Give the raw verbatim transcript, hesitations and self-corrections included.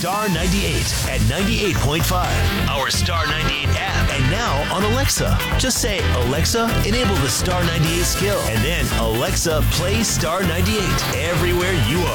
Star ninety-eight at ninety-eight point five. Our Star ninety-eight app. And now on Alexa. Just say, Alexa, enable the Star ninety-eight skill. And then, Alexa, play Star ninety-eight everywhere you are.